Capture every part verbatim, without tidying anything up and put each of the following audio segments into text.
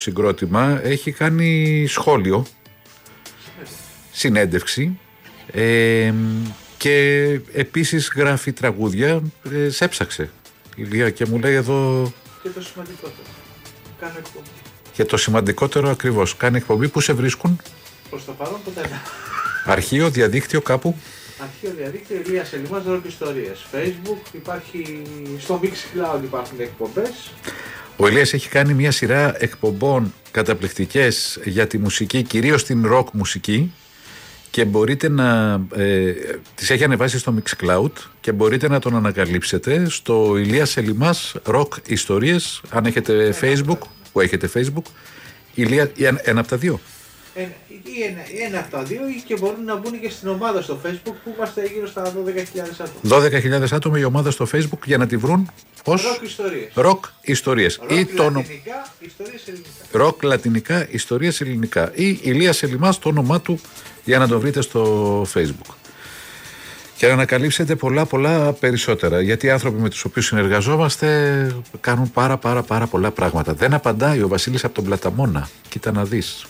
συγκρότημα έχει κάνει σχόλιο, συνέντευξη ε, και επίσης γράφει τραγούδια. Ε, σε έψαξε η Ηλία και μου λέει εδώ. Και το σημαντικότερο, κάνω εκπομπή. Και το σημαντικότερο ακριβώς, κάνει εκπομπή. Πού σε βρίσκουν? Προς το παρόν ποτέ. Αρχείο, διαδίκτυο κάπου? Αρχείο, διαδίκτυο, Ηλίας Ελιμάς, Rock Ιστορίες. Facebook, υπάρχει, στο Mixcloud υπάρχουν εκπομπές. Ο Ηλίας έχει κάνει μια σειρά εκπομπών καταπληκτικές για τη μουσική, κυρίως την rock μουσική, και μπορείτε να ε, τις έχει ανεβάσει στο Mixcloud και μπορείτε να τον ανακαλύψετε στο Ηλίας Ελιμάς Rock Ιστορίες, αν έχετε Facebook, που έχετε Facebook. Ηλία, ένα, ένα από τα δύο. Ένα, ή ένα, ένα από τα δύο, ή και μπορούν να μπουν και στην ομάδα στο Facebook που είμαστε γύρω στα δώδεκα χιλιάδες άτομα. δώδεκα χιλιάδες άτομα η ομάδα στο Facebook για να τη βρουν ως Rock Ιστορίες. Rock Ιστορίες. Rock Ή το λατινικά, ιστορίες ελληνικά. Rock λατινικά, ιστορίες ελληνικά. Ή Ηλίας Ελιμάς, το όνομά του, για να το βρείτε στο Facebook. Και να ανακαλύψετε πολλά πολλά περισσότερα. Γιατί οι άνθρωποι με τους οποίους συνεργαζόμαστε κάνουν πάρα πάρα πάρα πολλά πράγματα. Δεν απαντάει ο Βασίλης από τον Πλαταμόνα. Κοίτα να δεις.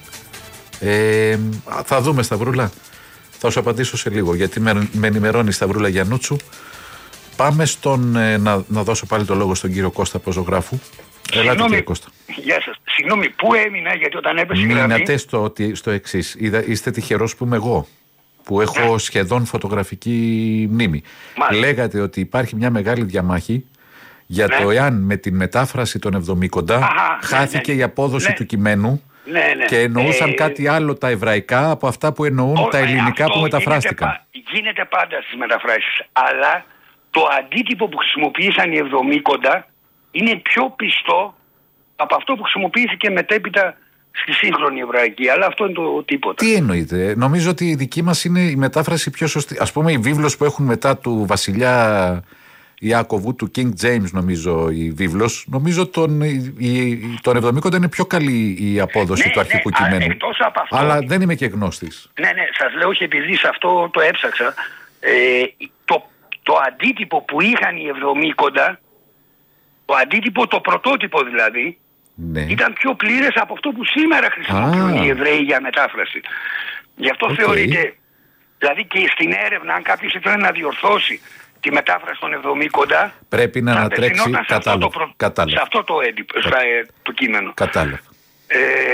Ε, θα δούμε, Σταυρούλα. Θα σου απαντήσω σε λίγο, γιατί με, με ενημερώνει η Σταυρούλα Γιαννούτσου. Πάμε στον, ε, να, να δώσω πάλι το λόγο στον κύριο Κώστα Ποζογράφου. Ελάτε, κύριε Κώστα. Γεια σας. Συγγνώμη, πού έμεινα, γιατί όταν έπεσε η γραμμή... Μείνατε στο, στο εξής. Είστε τυχερός που είμαι εγώ, που έχω σχεδόν φωτογραφική μνήμη. Μάλιστα. Λέγατε ότι υπάρχει μια μεγάλη διαμάχη για ναι. το εάν με την μετάφραση των εβδομήκοντα χάθηκε ναι, ναι. η απόδοση ναι. του κειμένου. Ναι, ναι. Και εννοούσαν ε, κάτι άλλο τα εβραϊκά από αυτά που εννοούν ό, τα ελληνικά που μεταφράστηκαν. Γίνεται, γίνεται πάντα στις μεταφράσεις. Αλλά το αντίτυπο που χρησιμοποίησαν οι εβδομήκοντα είναι πιο πιστό από αυτό που χρησιμοποιήθηκε μετέπειτα στη σύγχρονη εβραϊκή. Αλλά αυτό είναι το τίποτα. Τι εννοείτε? Νομίζω ότι η δική μας είναι η μετάφραση πιο σωστή. Ας πούμε, η βίβλος που έχουν μετά του βασιλιά Ιάκωβου, του King James, νομίζω η βίβλος, νομίζω τον, η, τον εβδομήκοντα είναι πιο καλή η απόδοση ναι, του αρχικού ναι, κειμένου. Από αυτό, αλλά δεν είμαι και γνώστης. Ναι, ναι, σας λέω, όχι, επειδή σε αυτό το έψαξα. Ε, το, το αντίτυπο που είχαν οι εβδομήκοντα, το αντίτυπο, το πρωτότυπο δηλαδή, ναι. ήταν πιο πλήρες από αυτό που σήμερα χρησιμοποιούν ah. οι Εβραίοι για μετάφραση. Γι' αυτό okay. θεωρείται, δηλαδή και στην έρευνα, αν κάποιος ήθελε να διορθώσει τη μετάφραση των εβδομήκοντα, πρέπει να ανατρέξει σε, αυτό το, προ... σε αυτό το, έντυπο, Κα... το κείμενο. Κατάλαβα. Ε,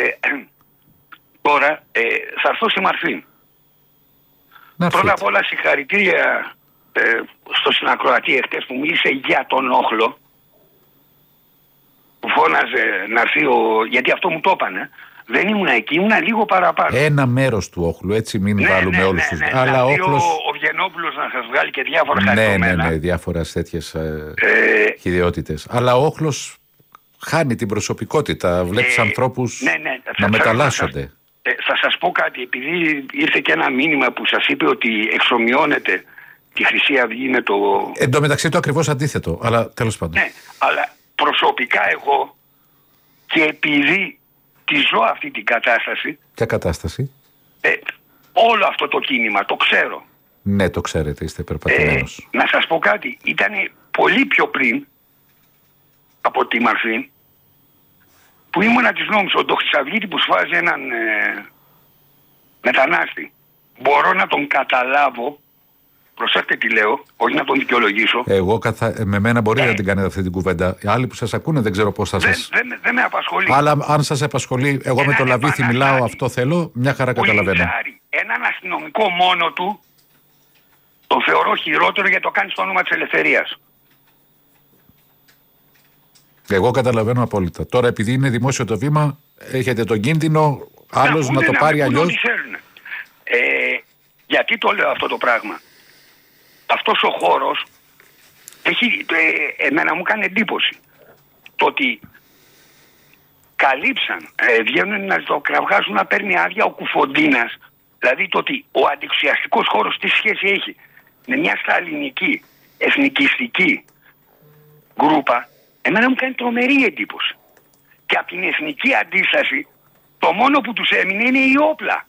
τώρα ε, θα έρθω στη Μαρφή. Πρώτα απ' όλα συγχαρητήρια ε, στο συνακροατή εχθές που μίλησε για τον όχλο, που φώναζε να έρθει ο... γιατί αυτό μου το έπανε. Δεν ήμουν εκεί, ήμουν λίγο παραπάνω. Ένα μέρος του όχλου, έτσι μην ναι, βάλουμε ναι, όλους ναι, τους... Ναι, ναι, αλλά δηλαδή όχλος... ο, ο Βιενόπουλος να σας βγάλει και διάφορα ναι, χαριτωμένα. Ναι, ναι, διάφορα τέτοιες ε, ε, ιδιότητες. Αλλά ο όχλος χάνει την προσωπικότητα. Βλέπεις ε, ανθρώπους ναι, ναι, να μεταλλάσσονται. Θα σας, ε, θα σας πω κάτι, επειδή ήρθε και ένα μήνυμα που σας είπε ότι εξομοιώνεται τη Χρυσή Αυγή με το... Εν τω μεταξύ το ακριβώς αντίθετο, αλλά τέλος πάντων. Ναι, αλλά προσωπικά εγώ, και επειδή τη ζω αυτή την κατάσταση. Ποια κατάσταση? Ε, όλο αυτό το κίνημα, το ξέρω. Ναι, το ξέρετε, είστε περπατημένος. Ε, να σας πω κάτι, ήταν πολύ πιο πριν από τη Μαρφή, που ήμουνα της νόμης, ο Ντοχρυσαυγίτη που σφάζει έναν ε, μετανάστη. Μπορώ να τον καταλάβω, προσέξτε τι λέω, όχι να τον δικαιολογήσω. Εγώ καθα... με μένα μπορείτε ε. να την κάνετε αυτή την κουβέντα. Οι άλλοι που σας ακούνε δεν ξέρω πώς θα σας... Δεν, δεν, δεν με απασχολεί. Αλλά αν σας απασχολεί, εγώ έναν με το Λαβίθι μιλάω, αυτό θέλω, μια χαρά καταλαβαίνω. Λιζάρι, έναν αστυνομικό μόνο του, τον θεωρώ χειρότερο γιατί το κάνει στο όνομα της ελευθερίας. Εγώ καταλαβαίνω απόλυτα. Τώρα επειδή είναι δημόσιο το βήμα, έχετε τον κίνδυνο άλλος να, να το πάρει αλλιώς. Ε, γιατί το λέω αυτό το πράγμα? Αυτός ο χώρος έχει, ε, εμένα μου κάνει εντύπωση το ότι καλύψαν, ε, βγαίνουν να το κραυγάζουν να παίρνει άδεια ο Κουφοντίνας, δηλαδή το ότι ο αντιξιαστικός χώρος τι σχέση έχει με μια σταλινική εθνικιστική γκρούπα, εμένα μου κάνει τρομερή εντύπωση. Και από την εθνική αντίσταση το μόνο που τους έμεινε είναι η όπλα.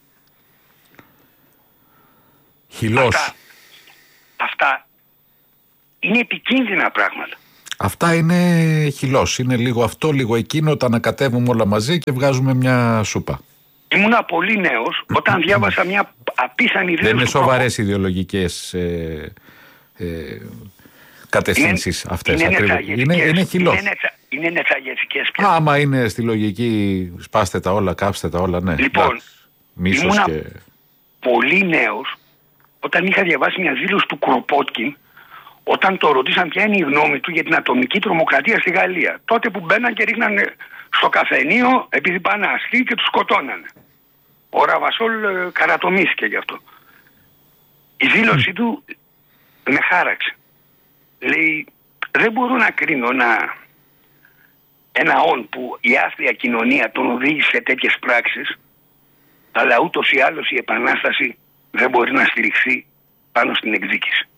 Χιλός. Αυτά, αυτά είναι επικίνδυνα πράγματα. Αυτά είναι χυλός. Είναι λίγο αυτό, λίγο εκείνο. Τα ανακατεύουμε όλα μαζί και βγάζουμε μια σούπα. Ήμουνα πολύ νέος όταν διάβασα μια απίθανη δήλωση. Δεν είναι σοβαρές ιδεολογικές ε, ε, κατευθύνσεις αυτές. Είναι, είναι, είναι χυλός. Είναι, είναι νετσαγετικές πια. Άμα είναι στη λογική σπάστε τα όλα, κάψτε τα όλα, ναι. Λοιπόν, μίσος ήμουνα και... πολύ νέος όταν είχα διαβάσει μια δήλωση του Κρουπότκιν, όταν το ρωτήσαν ποια είναι η γνώμη του για την ατομική τρομοκρατία στη Γαλλία. Τότε που μπαίναν και ρίχναν στο καφενείο επειδή πάνε αστεί και τους σκοτώνανε. Ο Ραβασόλ ε, καρατομήθηκε γι' αυτό. Η δήλωσή του με χάραξε. Λέει, δεν μπορώ να κρίνω ένα, ένα όν που η άθλια κοινωνία τον οδήγησε σε τέτοιες πράξεις, αλλά ούτως ή άλλως η επανάσταση δεν μπορεί να στηριχθεί πάνω στην εκδίκηση.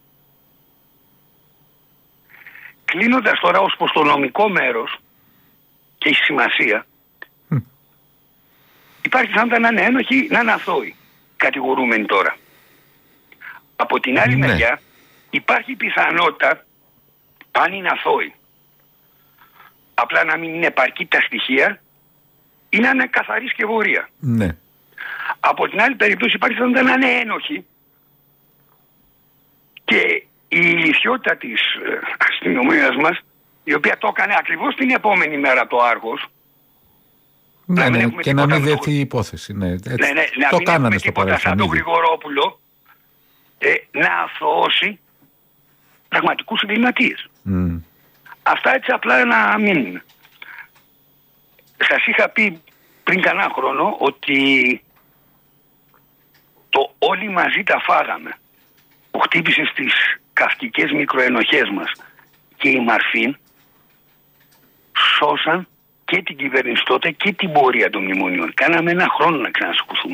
Κλείνοντας τώρα ως προς το νομικό μέρος, και έχει σημασία, mm. υπάρχει πιθανότητα να είναι ένοχοι, να είναι αθώοι, κατηγορούμενοι τώρα. Από την άλλη mm. μεριά υπάρχει πιθανότητα, αν είναι αθώοι, απλά να μην είναι επαρκή τα στοιχεία ή να είναι καθαρή σκευωρία. Ναι. Από την άλλη περίπτωση υπάρχει πιθανότητα να είναι ένοχοι και η ηλιθιότητα της ε, αστυνομίας μας, η οποία το έκανε ακριβώς την επόμενη μέρα το Άργος. Ναι, ναι, και να μην δεθεί η υπόθεση. Ναι, έτσι, ναι, ναι, το να κάνανε στο παρελθόν. Σαν τον Γρηγορόπουλο, ε, να αθωώσει πραγματικούς εγκληματίες. Mm. Αυτά έτσι απλά να μείνουν. Σας είχα πει πριν κανένα χρόνο ότι το όλοι μαζί τα φάγαμε που χτύπησε στις καυκικές μικροενοχές μας και η Μαρφίν σώσαν και την κυβέρνηση τότε και την πορεία των μνημονίων. Κάναμε ένα χρόνο να ξανασηκωθούμε.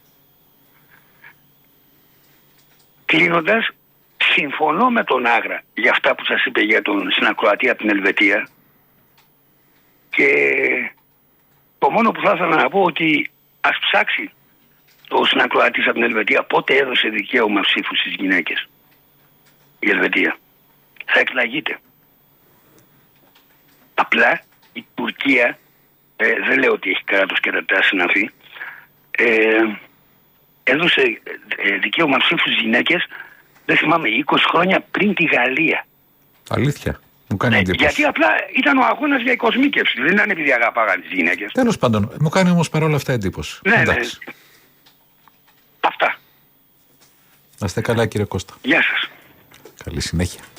Κλείνοντας, συμφωνώ με τον Άγρα για αυτά που σας είπε για τον συνακροατή από την Ελβετία και το μόνο που θα ήθελα να πω ότι ας ψάξει ο συνακροατής από την Ελβετία πότε έδωσε δικαίωμα ψήφου στις γυναίκες. Η Ελβετία. Θα εκπλαγείτε. Απλά η Τουρκία, ε, δεν λέω ότι έχει κράτος και τα συναφή, ε, έδωσε ε, δικαίωμα ψήφου στις γυναίκες, δεν θυμάμαι, είκοσι χρόνια πριν τη Γαλλία. Αλήθεια. Μου κάνει ε, εντύπωση. Γιατί απλά ήταν ο αγώνας για οικοσμίκευση. Δεν ήταν επειδή αγαπάγαν τις γυναίκες. Τέλος πάντων, μου κάνει όμως παρόλα αυτά εντύπωση. Ναι, ναι. Αυτά. Να είστε καλά, κύριε Κώστα. Γεια σας. Καλή συνέχεια.